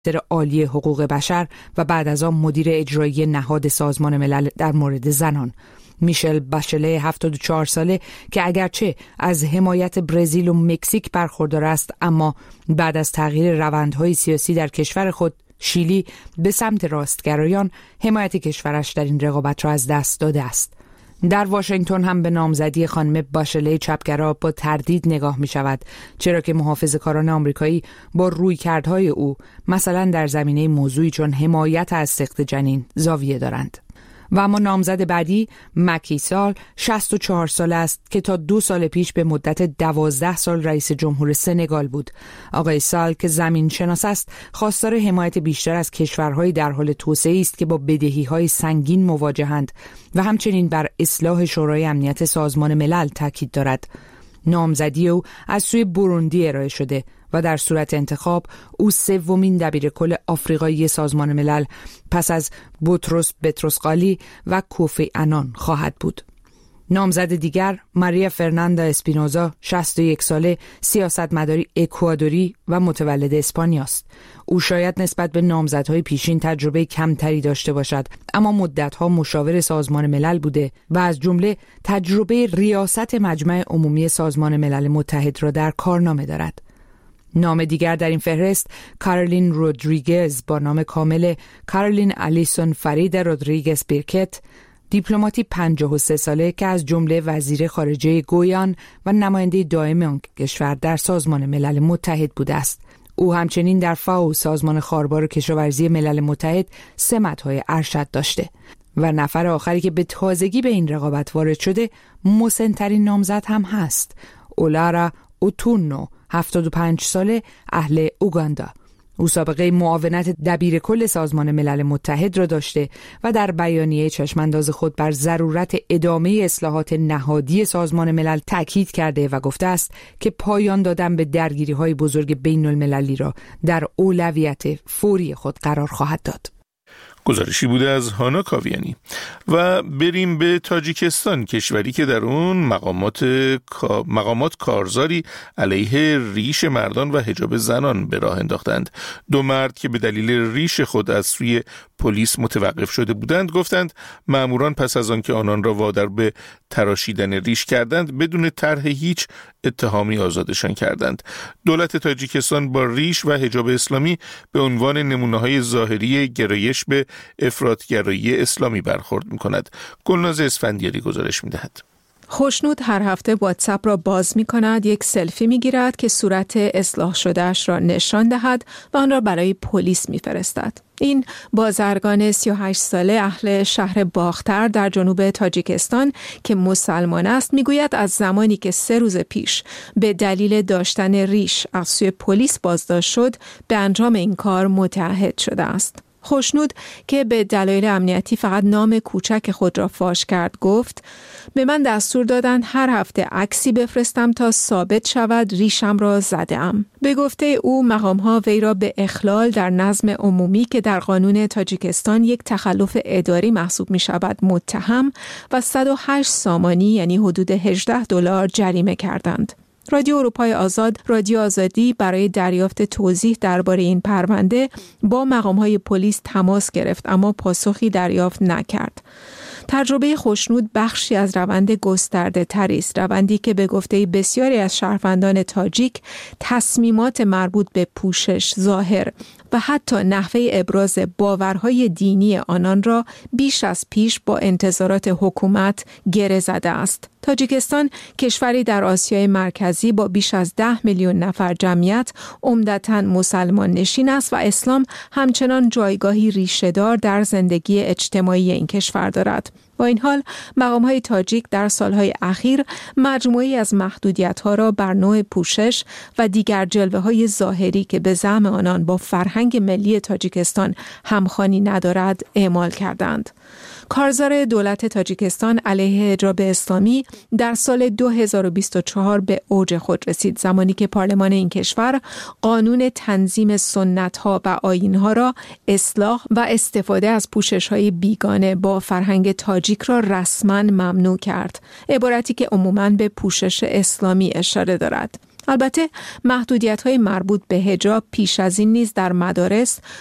عالی حقوق بشر و بعد از آن مدیر اجرایی نهاد سازمان ملل در مورد زنان. میشل باشله 74 ساله که اگرچه از حمایت برزیل و مکزیک برخوردار است، اما بعد از تغییر روندهای سیاسی در کشور خود شیلی به سمت راستگرایان، حمایت کشورش در این رقابت را از دست داده است. در واشنگتن هم به نامزدی خانم باشله چپگرا با تردید نگاه می شود، چرا که محافظه‌کاران آمریکایی با رویکردهای او مثلا در زمینه موضوعی چون حمایت از سقط جنین زاویه دارند. و اما نامزد بعدی مکی سال 64 ساله است که تا 2 سال پیش به مدت 12 سال رئیس جمهور سنگال بود. آقای سال که زمین شناس است، خواستار حمایت بیشتر از کشورهای در حال توسعه است که با بدهی‌های سنگین مواجهند و همچنین بر اصلاح شورای امنیت سازمان ملل تاکید دارد. نامزدی او از سوی بوروندی ارائه شده و در صورت انتخاب او سومین دبیرکل آفریقایی سازمان ملل پس از بوتروس بتروسقالی و کوفی آنان خواهد بود. نامزد دیگر ماریا فرناندا اسپینوزا 61 ساله، سیاستمداری اکوادوری و متولد اسپانیا است. او شاید نسبت به نامزدهای پیشین تجربه کمتری داشته باشد، اما مدت‌ها مشاور سازمان ملل بوده و از جمله تجربه ریاست مجمع عمومی سازمان ملل متحد را در کارنامه دارد. نام دیگر در این فهرست کارولین رودریگز با نام کامل کارولین الیسون فرید رودریگز بیرکت، دیپلماتی 53 ساله که از جمله وزیر خارجه گویان و نماینده دائم آن کشور در سازمان ملل متحد بوده است. او همچنین در فاو سازمان خاربار کشاورزی ملل متحد سمت‌های ارشد داشته. و نفر آخری که به تازگی به این رقابت وارد شده مسن‌ترین نامزد هم هست، اولارا اوتونو 75 ساله، اهل اوگاندا. او سابقه معاونت دبیرکل سازمان ملل متحد را داشته و در بیانیه چشمانداز خود بر ضرورت ادامه اصلاحات نهادی سازمان ملل تاکید کرده و گفته است که پایان دادن به درگیری‌های بزرگ بین المللی را در اولویت فوری خود قرار خواهد داد. گزارشی بوده از هانا کاویانی. و بریم به تاجیکستان، کشوری که در اون مقامات کارزاری علیه ریش مردان و حجاب زنان به راه انداختند. 2 مرد که به دلیل ریش خود از سوی پلیس متوقف شده بودند گفتند ماموران پس از آن که آنان را وادار به تراشیدن ریش کردند بدون طرح هیچ اتهامی آزادشان کردند. دولت تاجیکستان با ریش و حجاب اسلامی به عنوان نمونه‌های ظاهری گرایش به افراط‌گرایی اسلامی برخورد می‌کند. گلناز اسفندیاری گزارش می‌دهد. خوشنود هر هفته واتساپ را باز می کند، یک سلفی می گیرد که صورت اصلاح شدهش را نشان دهد و آن را برای پلیس می فرستد. این بازرگان 38 ساله اهل شهر باختر در جنوب تاجیکستان که مسلمان است می گوید از زمانی که 3 روز پیش به دلیل داشتن ریش از سوی پلیس بازداشت شد به انجام این کار متعهد شده است. خوشنود که به دلایل امنیتی فقط نام کوچک خود را فاش کرد گفت به من دستور دادند هر هفته عکسی بفرستم تا ثابت شود ریشم را زدم. به گفته او مقام‌ها وی را به اخلال در نظم عمومی که در قانون تاجیکستان یک تخلف اداری محسوب می شود متهم و 108 سامانی یعنی حدود $18 جریمه کردند. رادیو اروپای آزاد، رادیو آزادی برای دریافت توضیح درباره این پرونده با مقام‌های پلیس تماس گرفت اما پاسخی دریافت نکرد. تجربه خوشنود بخشی از روند گسترده تری است، روندی که به گفته بسیاری از شهروندان تاجیک تصمیمات مربوط به پوشش، ظاهر و حتی نحوه ابراز باورهای دینی آنان را بیش از پیش با انتظارات حکومت گره زده است. تاجیکستان کشوری در آسیای مرکزی با بیش از 10 میلیون نفر جمعیت عمدتاً مسلمان نشین است و اسلام همچنان جایگاهی ریشه‌دار در زندگی اجتماعی این کشور دارد. با این حال مقام‌های تاجیک در سالهای اخیر مجموعی از محدودیت‌ها را بر نوع پوشش و دیگر جلوه‌های ظاهری که به زعم آنان با فرهنگ ملی تاجیکستان همخوانی ندارد اعمال کردند. کارزار دولت تاجیکستان علیه حجاب اسلامی در سال 2024 به اوج خود رسید، زمانی که پارلمان این کشور قانون تنظیم سنت‌ها و آیین‌ها را اصلاح و استفاده از پوشش‌های بیگانه با فرهنگ تاجیک را رسما ممنوع کرد، عبارتی که عموماً به پوشش اسلامی اشاره دارد. البته محدودیت‌های مربوط به حجاب پیش از این نیز در مدارس